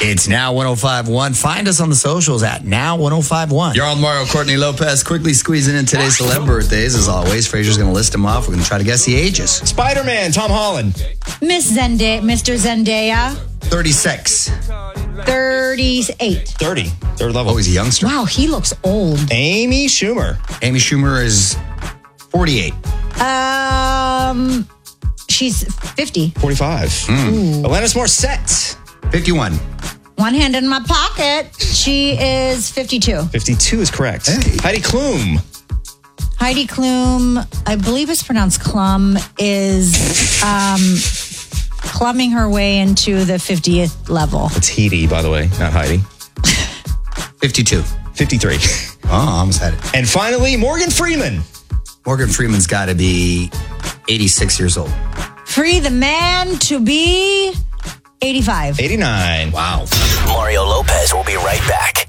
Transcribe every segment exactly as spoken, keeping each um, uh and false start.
It's Now one oh five point one. Find us on the socials at Now one oh five point one. You're on Mario Courtney Lopez. Quickly squeezing in today's celeb birthdays. As always, Fraser's going to list them off. We're going to try to guess the ages. Spider-Man, Tom Holland. Miss Zendaya, Mister Zendaya. thirty-six. thirty-eight. thirty. Third level. Oh, he's a youngster. Wow, he looks old. Amy Schumer. Amy Schumer is forty-eight. Um, she's fifty. forty-five. Mm. Alanis Morissette. fifty-one. One hand in my pocket. She is fifty-two. fifty-two is correct. Hey. Heidi Klum. Heidi Klum, I believe it's pronounced Klum, is um, clumbing her way into the fiftieth level. It's Heidi, by the way, not Heidi. fifty-two. fifty-three. Oh, I almost had it. And finally, Morgan Freeman. Morgan Freeman's got to be eighty-six years old. Free the man to be eighty-five. eighty-nine. Wow. Mario Lopez will be right back.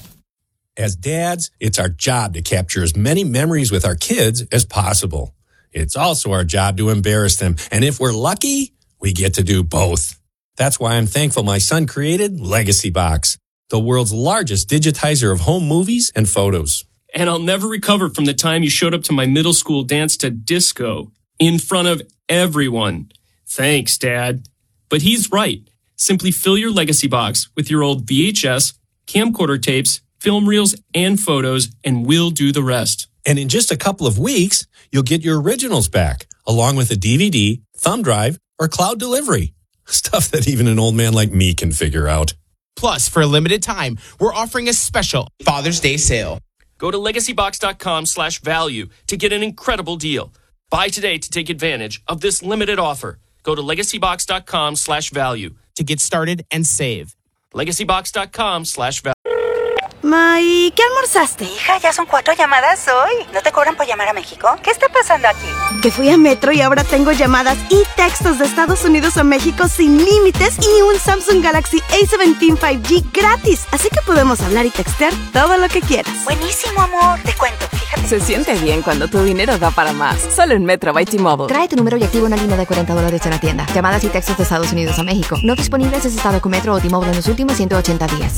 As dads, it's our job to capture as many memories with our kids as possible. It's also our job to embarrass them. And if we're lucky, we get to do both. That's why I'm thankful my son created Legacy Box, the world's largest digitizer of home movies and photos. And I'll never recover from the time you showed up to my middle school dance to disco in front of everyone. Thanks, Dad. But he's right. Simply fill your Legacy Box with your old V H S, camcorder tapes, film reels, and photos, and we'll do the rest. And in just a couple of weeks, you'll get your originals back, along with a D V D, thumb drive, or cloud delivery. Stuff that even an old man like me can figure out. Plus, for a limited time, we're offering a special Father's Day sale. Go to legacybox.com slash value to get an incredible deal. Buy today to take advantage of this limited offer. Go to legacybox.com slash value to get started and save. legacybox.com slash value. Ma, ¿y qué almorzaste? Hija, ya son cuatro llamadas hoy. ¿No te cobran por llamar a México? ¿Qué está pasando aquí? Que fui a Metro y ahora tengo llamadas y textos de Estados Unidos a México sin límites y un Samsung Galaxy A diecisiete cinco G gratis. Así que podemos hablar y textear todo lo que quieras. Buenísimo, amor. Te cuento, fíjate. Se siente bien cuando tu dinero da para más. Solo en Metro by T-Mobile. Trae tu número y activa una línea de cuarenta dólares en la tienda. Llamadas y textos de Estados Unidos a México. No disponibles si has estado con Metro o T-Mobile en los últimos ciento ochenta días.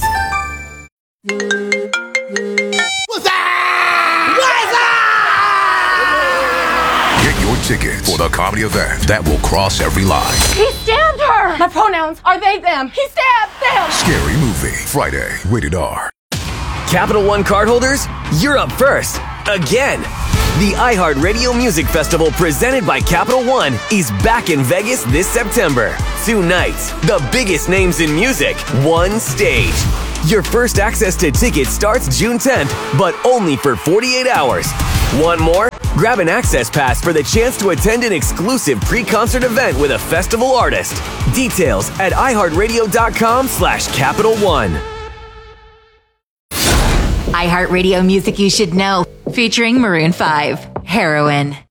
Tickets for the comedy event that will cross every line. He stabbed her! My pronouns are they, them. He stabbed them! Scary Movie, Friday, rated R. Capital One cardholders, you're up first. Again. The iHeartRadio Music Festival presented by Capital One is back in Vegas this September. Two nights, the biggest names in music, one stage. Your first access to tickets starts June tenth, but only for forty-eight hours. Want more? Grab an access pass for the chance to attend an exclusive pre-concert event with a festival artist. Details at iHeartRadio.com slash Capital One. iHeartRadio Music You Should Know, featuring Maroon five, Heroin.